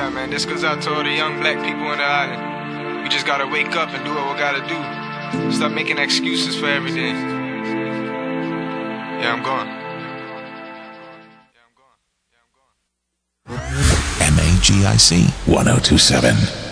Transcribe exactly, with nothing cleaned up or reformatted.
Yeah, man, this goes out to all the young black people in the island. We just gotta wake up and do what we gotta do. Stop making excuses for everything. Yeah, I'm gone. M A G I C one oh two seven.